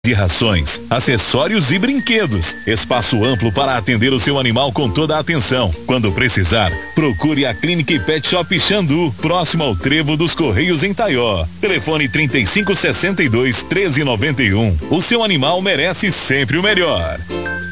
de rações, acessórios e brinquedos. Espaço amplo para atender o seu animal com toda a atenção. Quando precisar, procure a Clínica e Pet Shop Xandu, próximo ao Trevo dos Correios em Taió. Telefone 3562-1391. O seu animal merece sempre o melhor.